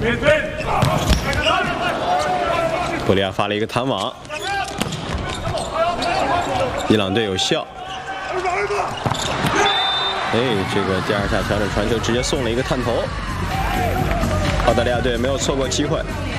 布利亚发了一个弹网，伊朗队有效。哎，这个第二下调整传球直接送了一个探头，澳大利亚队没有错过机会。